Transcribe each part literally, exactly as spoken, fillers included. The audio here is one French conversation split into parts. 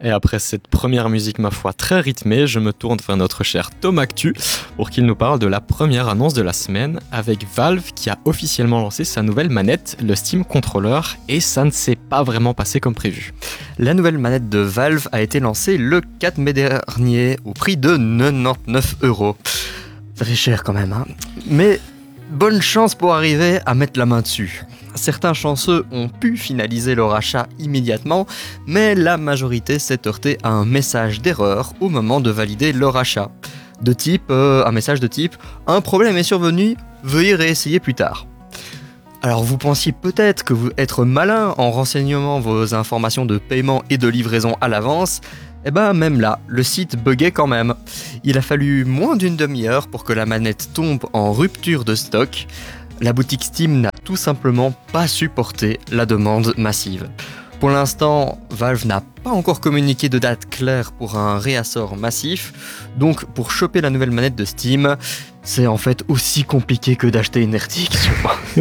Et après cette première musique, ma foi, très rythmée, je me tourne vers notre cher Tom Actu pour qu'il nous parle de la première annonce de la semaine avec Valve qui a officiellement lancé sa nouvelle manette, le Steam Controller, et ça ne s'est pas vraiment passé comme prévu. La nouvelle manette de Valve a été lancée le quatre mai dernier au prix de quatre-vingt-dix-neuf euros. Ça fait cher quand même, hein. Mais bonne chance pour arriver à mettre la main dessus. Certains chanceux ont pu finaliser leur achat immédiatement, mais la majorité s'est heurtée à un message d'erreur au moment de valider leur achat. De type, euh, un message de type « Un problème est survenu, veuillez réessayer plus tard ». Alors vous pensiez peut-être que vous être malin en renseignant vos informations de paiement et de livraison à l'avance. Eh ben même là, le site buguait quand même. Il a fallu moins d'une demi-heure pour que la manette tombe en rupture de stock. La boutique Steam n'a tout simplement pas supporté la demande massive. Pour l'instant, Valve n'a pas encore communiqué de date claire pour un réassort massif, donc pour choper la nouvelle manette de Steam, c'est en fait aussi compliqué que d'acheter une R T X.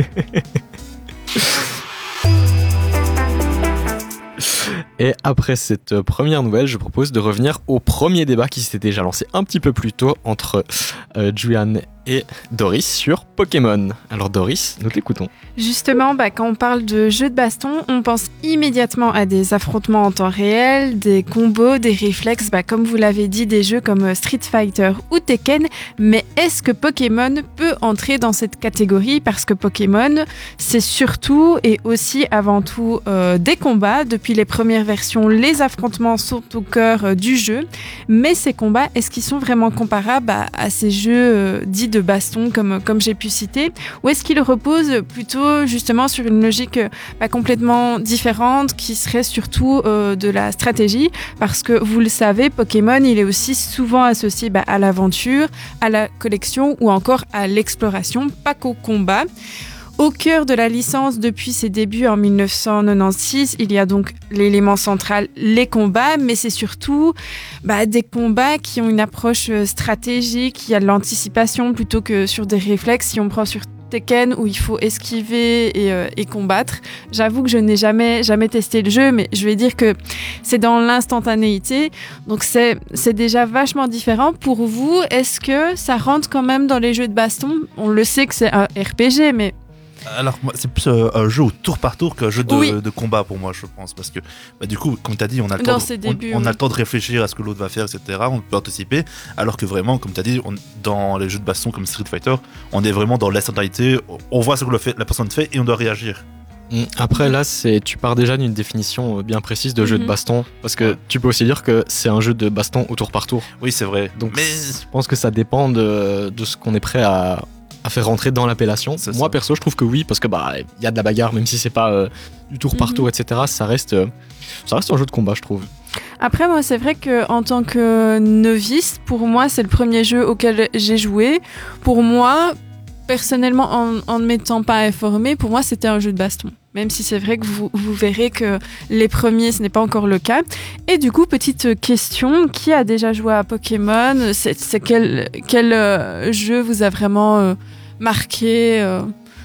Et après cette première nouvelle, je propose de revenir au premier débat qui s'était déjà lancé un petit peu plus tôt entre euh, Julian et Doris sur Pokémon. Alors Doris, nous t'écoutons. Justement, bah, quand on parle de jeux de baston, on pense immédiatement à des affrontements en temps réel, des combos, des réflexes, bah, comme vous l'avez dit, des jeux comme Street Fighter ou Tekken. Mais est-ce que Pokémon peut entrer dans cette catégorie ? Parce que Pokémon, c'est surtout et aussi avant tout euh, des combats. Depuis les premières versions, les affrontements sont au cœur euh, du jeu. Mais ces combats, est-ce qu'ils sont vraiment comparables à, à ces jeux euh, dits de baston comme, comme j'ai pu citer, ou est-ce qu'ils reposent plutôt justement sur une logique bah, complètement différente qui serait surtout euh, de la stratégie, parce que vous le savez, Pokémon il est aussi souvent associé bah, à l'aventure, à la collection ou encore à l'exploration, pas qu'au combat. Au cœur de la licence depuis ses débuts en dix-neuf cent quatre-vingt-seize, il y a donc l'élément central, les combats, mais c'est surtout bah, des combats qui ont une approche stratégique, il y a de l'anticipation plutôt que sur des réflexes. Si on prend sur Tekken où il faut esquiver et, euh, et combattre, j'avoue que je n'ai jamais, jamais testé le jeu, mais je vais dire que c'est dans l'instantanéité, donc c'est, c'est déjà vachement différent. Pour vous, est-ce que ça rentre quand même dans les jeux de baston ? On le sait que c'est un R P G, mais... Alors c'est plus euh, un jeu au tour par tour qu'un jeu de, oui. de combat pour moi, je pense, parce que bah, du coup, comme tu as dit, on a le dans temps, de, débuts, on, on oui. a le temps de réfléchir à ce que l'autre va faire, et cetera. On peut anticiper, alors que vraiment, comme tu as dit, on, dans les jeux de baston comme Street Fighter, on est vraiment dans l'instantanéité. On voit ce que le fait, la personne fait et on doit réagir. Après là, c'est, tu pars déjà d'une définition bien précise de jeu mm-hmm. de baston, parce que tu peux aussi dire que c'est un jeu de baston au tour par tour. Oui, c'est vrai. Donc mais je pense que ça dépend de, de ce qu'on est prêt à à faire rentrer dans l'appellation. C'est Moi ça. perso je trouve que oui, parce que bah il y a de la bagarre, même si c'est pas euh, du tour par Mhm. tour, etc. Ça reste, euh, ça reste un jeu de combat, je trouve. Après, moi, c'est vrai qu'en tant que novice, pour moi, c'est le premier jeu auquel j'ai joué. Pour moi, personnellement, en, en ne m'étant pas informée, pour moi, c'était un jeu de baston. Même si c'est vrai que vous, vous verrez que les premiers, ce n'est pas encore le cas. Et du coup, petite question, qui a déjà joué à Pokémon ? C'est, c'est quel, quel euh, jeu vous a vraiment euh, marqué euh...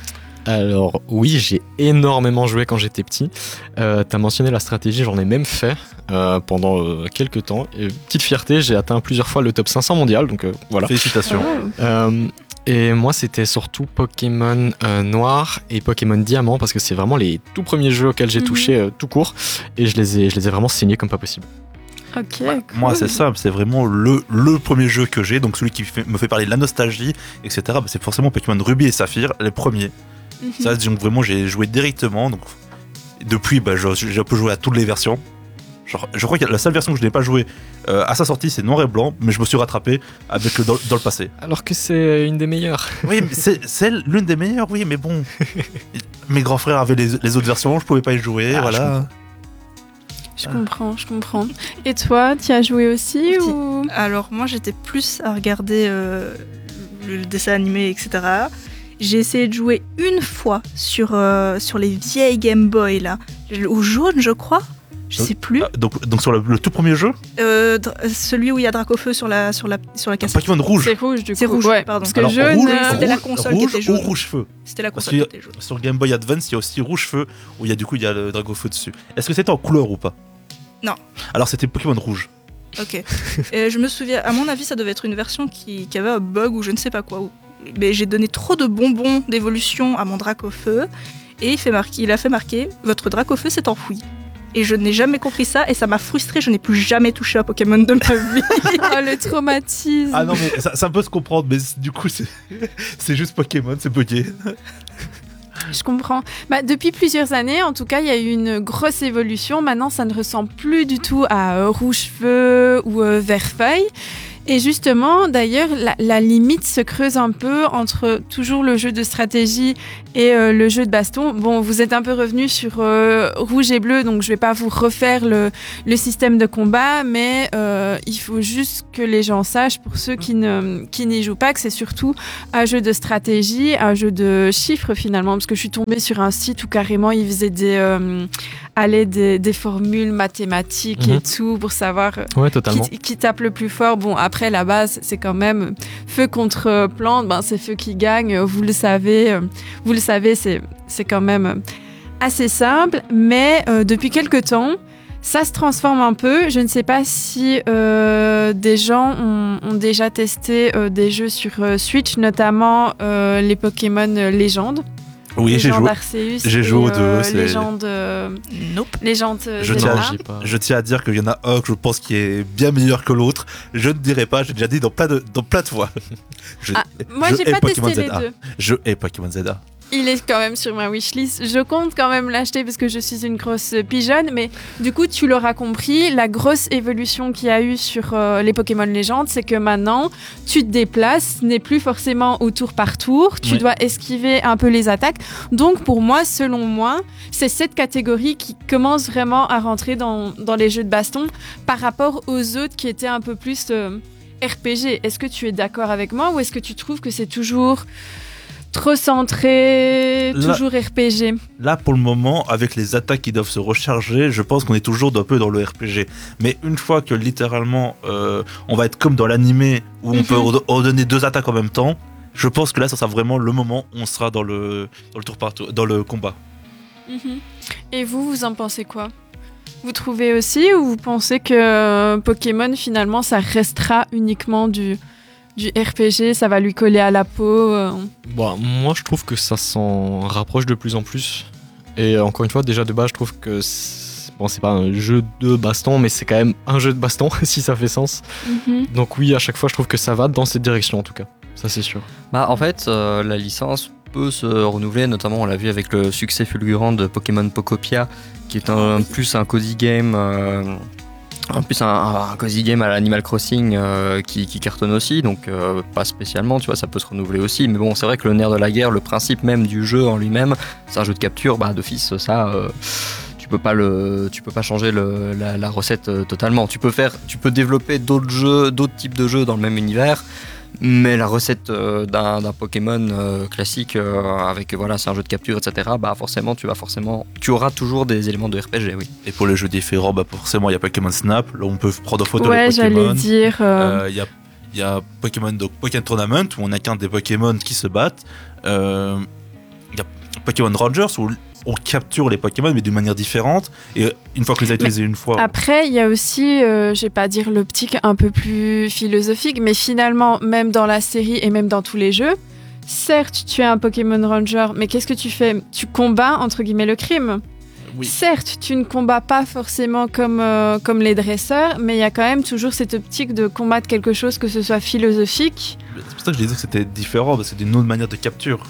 Alors oui, j'ai énormément joué quand j'étais petit. Euh, t'as mentionné la stratégie, j'en ai même fait euh, pendant euh, quelques temps. Et petite fierté, j'ai atteint plusieurs fois le top cinq cents mondial, donc euh, voilà. Félicitations. Oh. Euh, et moi, c'était surtout Pokémon euh, Noir et Pokémon Diamant, parce que c'est vraiment les tout premiers jeux auxquels j'ai Mhm. touché euh, tout court, et je les ai, je les ai vraiment saignés comme pas possible. Ok, Ouais, cool. moi, c'est simple, c'est vraiment le, le premier jeu que j'ai, donc celui qui fait- me fait parler de la nostalgie, et cetera. Bah, c'est forcément Pokémon Ruby et Saphir, les premiers. Mhm. Ça, donc vraiment, j'ai joué directement. Donc, depuis, bah, je- j'ai un peu joué à toutes les versions. Genre, je crois que la seule version que je n'ai pas joué euh, à sa sortie, c'est noir et blanc, mais je me suis rattrapé avec le, dans, dans le passé. Alors que c'est une des meilleures. Oui, mais c'est, c'est l'une des meilleures, oui, mais bon. Mes grands frères avaient les, les autres versions, je pouvais pas y jouer, Ah, voilà. Je comprends, je comprends. Et toi, tu as joué aussi Aussi. ou... Alors moi j'étais plus à regarder euh, le dessin animé, et cetera. J'ai essayé de jouer une fois sur, euh, sur les vieilles Game Boy là, au jaune je crois, je sais plus. Ah, donc, donc sur le, le tout premier jeu, Euh, dr- celui où il y a Dracofeu sur la, sur la, sur la cassette. Pokémon rouge. C'est rouge du coup. C'est rouge, ouais. pardon. Parce que Alors, jaune, rouge, euh, c'était la rouge- console qui rouge était jaune. ou rouge feu. C'était la Parce console qui qu'il y a- était jaune. Sur Game Boy Advance, il y a aussi rouge feu, où il y a du coup il y a le Dragofeu dessus. Est-ce que c'était en couleur ou pas ? Alors c'était Pokémon Rouge. Ok. Et je me souviens, à mon avis, ça devait être une version qui, qui avait un bug ou je ne sais pas quoi. Où- Mais j'ai donné trop de bonbons d'évolution à mon Dracofeu et il, fait marquer, il a fait marquer votre Dracofeu s'est enfoui. Et je n'ai jamais compris ça et ça m'a frustré. Je n'ai plus jamais touché à Pokémon de ma vie. Oh, le traumatisme. Ah non, mais ça, ça peut se comprendre, mais c- du coup, c'est, c'est juste Pokémon, c'est bugué. Je comprends. Bah, depuis plusieurs années, en tout cas, il y a eu une grosse évolution. Maintenant, ça ne ressemble plus du tout à euh, Rouge-Feu ou euh, Vert-Feuille. Et justement, d'ailleurs, la, la limite se creuse un peu entre toujours le jeu de stratégie et euh, le jeu de baston. Bon, vous êtes un peu revenu sur euh, Rouge et Bleu, donc je vais pas vous refaire le, le système de combat, mais euh, il faut juste que les gens sachent, pour ceux qui ne qui n'y jouent pas, que c'est surtout un jeu de stratégie, un jeu de chiffres finalement, parce que je suis tombée sur un site où carrément ils faisaient des, euh, allaient des, des formules mathématiques Mhm. et tout pour savoir Ouais, totalement. qui, qui tape le plus fort. Bon, après, la base, c'est quand même feu contre euh, plante. Ben, c'est feu qui gagne. euh, Vous le savez. euh, Vous le savez, c'est, c'est quand même euh, assez simple. Mais euh, depuis quelques temps, ça se transforme un peu. Je ne sais pas si euh, des gens ont, ont déjà testé euh, des jeux sur euh, Switch, notamment euh, les Pokémon euh, Légendes. Oui, j'ai Légende joué. Arceus j'ai et, joué aux deux, euh, c'est- Légende, euh, Nope. Légende euh, Je Zelda. tiens- Non, j'ai pas. Je tiens à dire qu'il y en a un que je pense qui est bien meilleur que l'autre. Je ne dirai pas, j'ai déjà dit dans plein de, dans plein de fois. Je, Ah, moi, je j'ai hais pas Pokémon testé les Z A. deux. Je hais Pokémon Z A. Il est quand même sur ma wishlist. Je compte quand même l'acheter parce que je suis une grosse pigeonne. Mais du coup, tu l'auras compris, la grosse évolution qu'il y a eu sur euh, les Pokémon légendes, c'est que maintenant, tu te déplaces, ce n'est plus forcément au tour par tour. Tu Ouais. dois esquiver un peu les attaques. Donc, pour moi, selon moi, c'est cette catégorie qui commence vraiment à rentrer dans, dans les jeux de baston par rapport aux autres qui étaient un peu plus euh, R P G. Est-ce que tu es d'accord avec moi ou est-ce que tu trouves que c'est toujours trop centré, Là- toujours R P G? Là, pour le moment, avec les attaques qui doivent se recharger, je pense qu'on est toujours un peu dans le R P G. Mais une fois que littéralement, euh, on va être comme dans l'animé où on Mhm. peut ord- ordonner deux attaques en même temps, je pense que là, ça sera vraiment le moment où on sera dans le, dans le tour par tour, dans le combat. Mhm. Et vous, vous en pensez quoi? Vous trouvez aussi ou vous pensez que euh, Pokémon, finalement, ça restera uniquement du, du R P G, ça va lui coller à la peau euh, Bon, moi, je trouve que ça s'en rapproche de plus en plus. Et euh, encore une fois, déjà de base, je trouve que c'est, bon, c'est pas un jeu de baston, mais c'est quand même un jeu de baston, si ça fait sens. Mhm. Donc oui, à chaque fois, je trouve que ça va dans cette direction, en tout cas. Ça, c'est sûr. Bah, en fait, euh, la licence peut se renouveler, notamment on l'a vu avec le succès fulgurant de Pokémon Pocopia, qui est un, plus un cozy game, euh, en plus un, un cozy game à l'Animal Crossing euh, qui, qui cartonne aussi, donc euh, pas spécialement, tu vois, ça peut se renouveler aussi, mais bon, c'est vrai que le nerf de la guerre, le principe même du jeu en lui-même, c'est un jeu de capture, bah d'office, ça... Euh, tu peux pas le, tu peux pas changer le, la, la recette euh, totalement. Tu peux faire, tu peux développer d'autres jeux, d'autres types de jeux dans le même univers, mais la recette euh, d'un, d'un Pokémon euh, classique euh, avec voilà, c'est un jeu de capture, et cetera. Bah forcément, tu vas forcément, tu auras toujours des éléments de R P G, oui. Et pour les jeux différents, bah forcément, il y a Pokémon Snap. Là, on peut prendre photo Ouais, des j'allais Pokémon. dire. euh, Euh, Il y a il y a Pokémon, donc Pokémon Tournament où on incarne des Pokémon qui se battent. Euh, Il y a Pokémon Rangers où on capture les Pokémon mais d'une manière différente. Et une fois que les a utilisés une fois, Après, il y a aussi, euh, je vais pas dire l'optique un peu plus philosophique, mais finalement, même dans la série et même dans tous les jeux, certes, tu es un Pokémon Ranger, mais qu'est-ce que tu fais? Tu combats, entre guillemets, le crime. oui. Certes, tu ne combats pas forcément comme, euh, comme les dresseurs, mais il y a quand même toujours cette optique de combattre quelque chose, que ce soit philosophique. C'est pour ça que je disais que c'était différent, parce que c'est une autre manière de capture.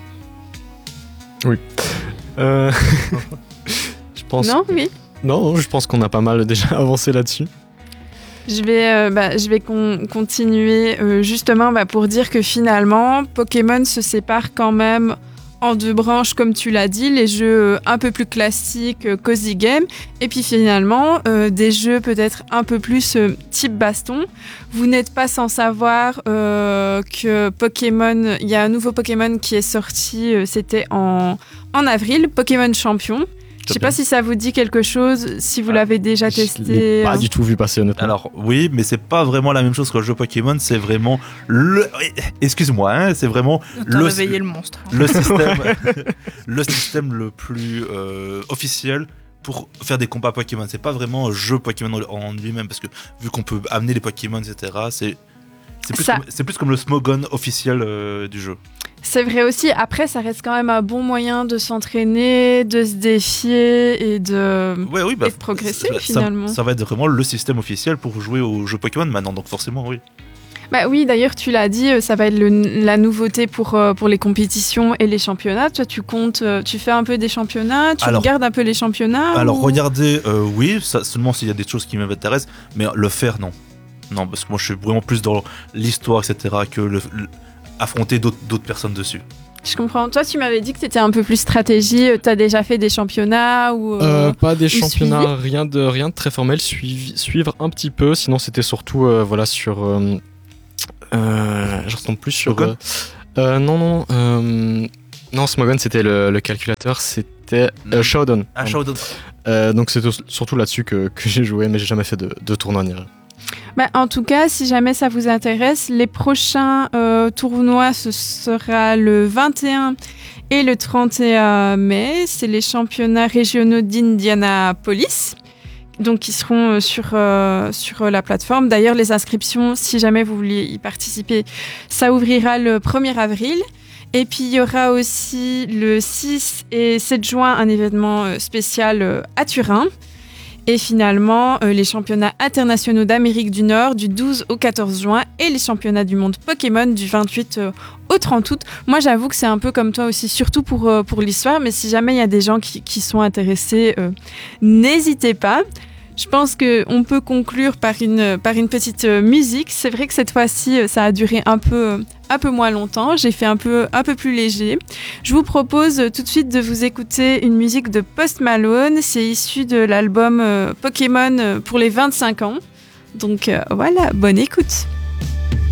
Euh... je pense... Non, oui. Non, je pense qu'on a pas mal déjà avancé là-dessus. Je vais, euh, bah, je vais con- continuer euh, justement bah, pour dire que finalement, Pokémon se sépare quand même en deux branches, comme tu l'as dit, les jeux euh, un peu plus classiques, euh, cozy game, et puis finalement, euh, des jeux peut-être un peu plus euh, type baston. Vous n'êtes pas sans savoir euh, que Pokémon, il y a un nouveau Pokémon qui est sorti, euh, c'était en, en avril, Pokémon Champion. Je sais pas si ça vous dit quelque chose, si vous Ah, l'avez déjà Je l'ai testé. pas hein. du tout vu passer, honnêtement. Alors oui, mais c'est pas vraiment la même chose que le jeu Pokémon, c'est vraiment le... Excuse-moi, hein, c'est vraiment T'as le... réveillé le monstre. le système, le système le plus euh, officiel pour faire des combats Pokémon. C'est pas vraiment un jeu Pokémon en lui-même, parce que vu qu'on peut amener les Pokémon, et cetera, c'est, c'est, plus, Ça- comme, c'est plus comme le Smogon officiel euh, du jeu. C'est vrai aussi. Après, ça reste quand même un bon moyen de s'entraîner, de se défier et de, Ouais, oui, bah, et de progresser ça, ça- finalement. Ça, va être vraiment le système officiel pour jouer aux jeux Pokémon maintenant, donc forcément, oui. Bah oui, d'ailleurs, tu l'as dit, euh, ça va être le- la nouveauté pour, euh, pour les compétitions et les championnats. Toi, tu comptes, euh, tu fais un peu des championnats, tu Alors- regardes un peu les championnats Alors, ou- regardez, euh, oui, ça, seulement s'il y a des choses qui m'intéressent, mais le faire, non. Non, parce que moi, je suis vraiment plus dans l'histoire, et cetera, que le, le- affronter d'autres, d'autres personnes dessus. Je comprends. Toi, tu m'avais dit que tu étais un peu plus stratégie. Tu as déjà fait des championnats ou euh, Euh, pas des ou championnats, rien de, rien de très formel, suivi- suivre un petit peu, sinon c'était surtout euh, voilà, sur... Euh, euh, je retombe plus sur... Smogon euh, euh, non, non, euh, non, Smogon c'était le, le calculateur, c'était euh, Showdown. Ah, pardon. Showdown. Euh, donc c'est surtout là-dessus que, que j'ai joué, mais j'ai jamais fait de, de tournoi ni rien. Bah, en tout cas, si jamais ça vous intéresse, les prochains euh, tournois, ce sera le vingt et un et le trente et un mai. C'est les championnats régionaux d'Indianapolis. Donc, ils seront euh, sur, euh, sur la plateforme. D'ailleurs, les inscriptions, si jamais vous vouliez y participer, ça ouvrira le premier avril. Et puis, il y aura aussi le six et sept juin un événement euh, spécial euh, à Turin. Et finalement, euh, les championnats internationaux d'Amérique du Nord du douze au quatorze juin et les championnats du monde Pokémon du vingt-huit euh, au trente août. Moi, j'avoue que c'est un peu comme toi aussi, surtout pour, euh, pour l'histoire. Mais si jamais il y a des gens qui, qui sont intéressés, euh, n'hésitez pas. Je pense qu'on peut conclure par une, par une petite euh, musique. C'est vrai que cette fois-ci, euh, ça a duré un peu, euh, un peu moins longtemps. J'ai fait un peu, un peu plus léger. Je vous propose euh, tout de suite de vous écouter une musique de Post Malone. C'est issu de l'album euh, Pokémon euh, pour les vingt-cinq ans. Donc euh, voilà, bonne écoute.